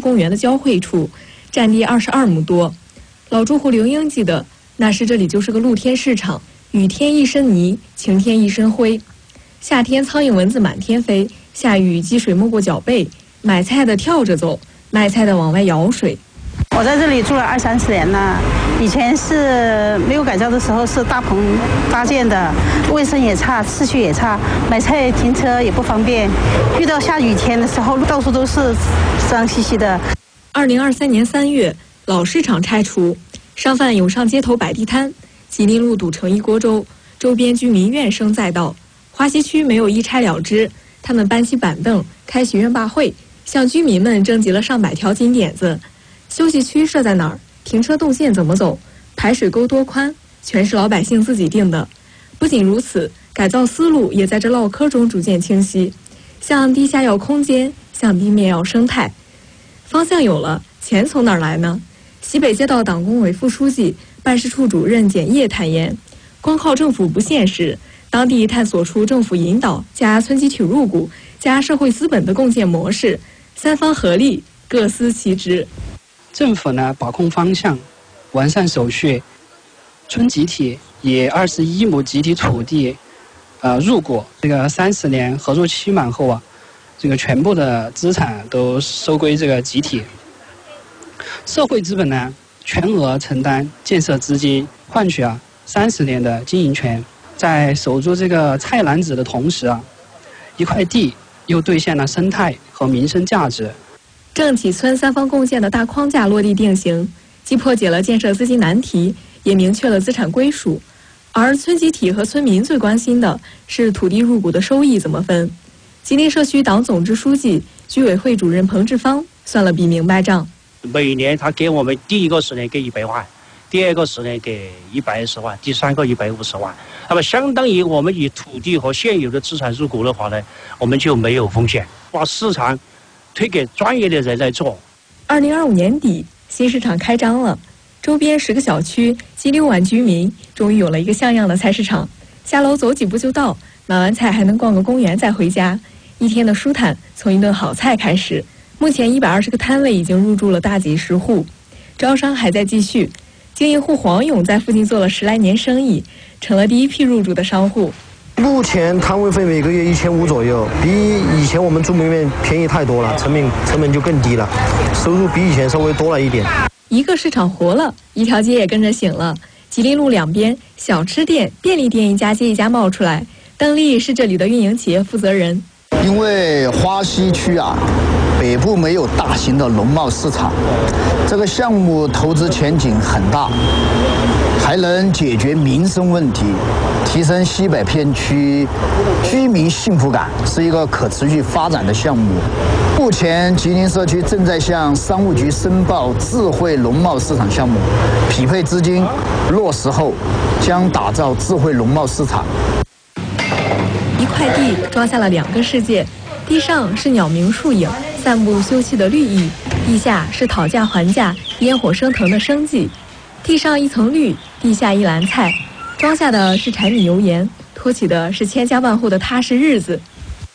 公园的交汇处，占地22亩多。老住户刘英记得，那时这里就是个露天市场，雨天一身泥，晴天一身灰。夏天苍蝇蚊子满天飞，下雨积水没过脚背，买菜的跳着走，卖菜的往外舀水。 我在这里住了20-30年了，以前是没有改造的时候是大棚搭建的，卫生也差，秩序也差，买菜停车也不方便，遇到下雨天的时候到处都是脏兮兮的。 2023年3月，老市场拆除，商贩涌上街头摆地摊，吉林路堵成一锅粥，周边居民怨声载道。华西区没有一拆了之，他们搬起板凳，开许愿坝会，向居民们征集了上百条金点子。休息区设在哪儿？停车动线怎么走？排水沟多宽？全是老百姓自己定的。不仅如此，改造思路也在这唠嗑中逐渐清晰。向地下要空间，向地面要生态。方向有了，钱从哪儿来呢？西北街道党工委副书记、办事处主任简业坦言，光靠政府不现实，当地探索出政府引导加村集体入股加社会资本的共建模式，三方合力，各司其职。 政府呢把控方向，完善手续，村集体以21亩集体土地，入股这个30年合作期满后啊，这个全部的资产都收归这个集体。社会资本呢全额承担建设资金，换取30年的经营权。在守住这个菜篮子的同时一块地又兑现了生态和民生价值。 政企村三方共建的大框架落地定型，既破解了建设资金难题，也明确了资产归属。而村集体和村民最关心的是土地入股的收益怎么分。吉林社区党总支书记、居委会主任彭志芳算了笔明白账。 每年他给我们第一个10年给100万，第二个10年给120万，第三个150万。那么相当于我们以土地和现有的资产入股的话呢，我们就没有风险，把市场推给专业的人来做。 2025年底，新市场开张了，周边10个小区及6万居民终于有了一个像样的菜市场。下楼走几步就到，买完菜还能逛个公园再回家，一天的舒坦从一顿好菜开始。目前120个摊位已经入驻了大几10户，招商还在继续。经营户黄勇在附近做了10来年生意，成了第一批入驻的商户。 目前摊位费每个月1500左右，比以前我们住门面便宜太多了，成本就更低了，收入比以前稍微多了一点。 一个市场活了，一条街也跟着醒了。吉林路两边，小吃店、便利店一家接一家冒出来。邓丽是这里的运营企业负责人。 因为花溪区北部没有大型的农贸市场，这个项目投资前景很大，还能解决民生问题，提升西北片区居民幸福感，是一个可持续发展的项目。目前吉林社区正在向商务局申报智慧农贸市场项目，匹配资金落实后将打造智慧农贸市场。 一块地装下了2个世界，地上是鸟鸣树影、散步休憩的绿意，地下是讨价还价、烟火升腾的生计。地上一层绿，地下一篮菜，装下的是柴米油盐，托起的是千家万户的踏实日子。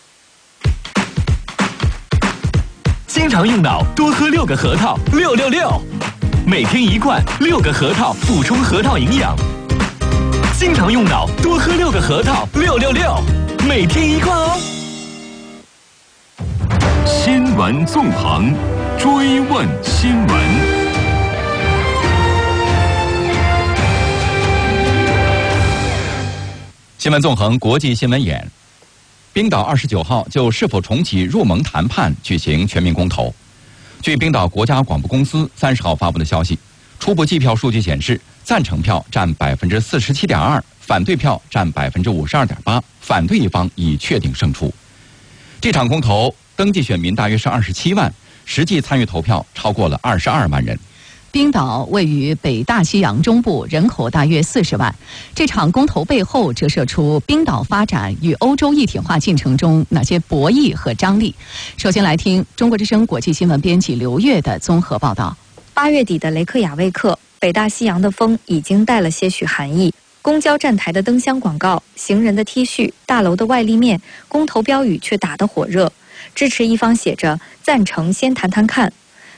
经常用脑，多喝6个核桃，666，每天1罐，6个核桃补充核桃营养。经常用脑，多喝6个核桃，666，每天1罐哦。新闻纵横，追问新闻。新闻纵横国际新闻眼，冰岛29号就是否重启入盟谈判举行全民公投。据冰岛国家广播公司30号发布的消息，初步计票数据显示，赞成票占47.2%，反对票占52.8%，反对一方已确定胜出。这场公投登记选民大约是27万，实际参与投票超过了22万人。 冰岛位于北大西洋中部，人口大约40万。这场公投背后折射出冰岛发展与欧洲一体化进程中哪些博弈和张力。首先来听中国之声国际新闻编辑刘月的综合报道。 8月底的雷克雅未克，北大西洋的风已经带了些许寒意。公交站台的灯箱广告、行人的 T 恤、大楼的外立面，公投标语却打得火热。支持一方写着“赞成先谈谈看”，